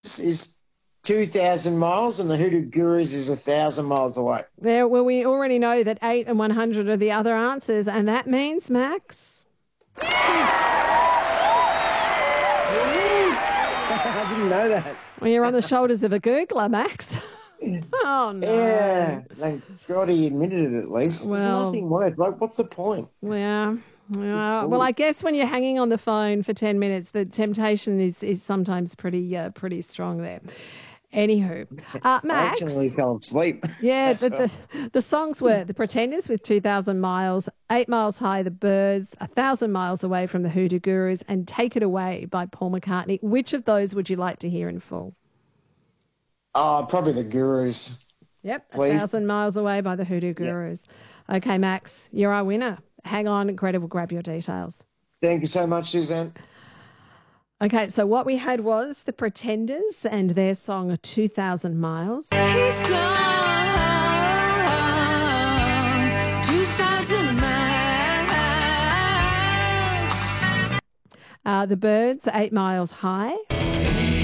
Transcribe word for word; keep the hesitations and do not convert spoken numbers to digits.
is two thousand miles and the Hoodoo Gurus is one thousand miles away. There, well, we already know that eight and one hundred are the other answers, and that means, Max... I didn't know that. Well, you're on the shoulders of a Googler, Max. Oh, no. Yeah, thank God he admitted it at least. Well, There's nothing worse. Like, what's the point? Yeah. Uh, well, I guess when you're hanging on the phone for ten minutes, the temptation is, is sometimes pretty uh, pretty strong there. Anywho, uh, Max. I actually fell asleep. Yeah, the, the, the songs were The Pretenders with two thousand miles, Eight Miles High, The Birds, one thousand miles Away from the Hoodoo Gurus, and Take It Away by Paul McCartney. Which of those would you like to hear in full? Oh, probably the Gurus. Yep, Please. one thousand miles Away by the Hoodoo Gurus. Yep. Okay, Max, you're our winner. Hang on, Greta will grab your details. Thank you so much, Suzanne. Okay, so what we had was The Pretenders and their song two thousand miles. He's gone two thousand miles. Uh, the Birds, Eight Miles High.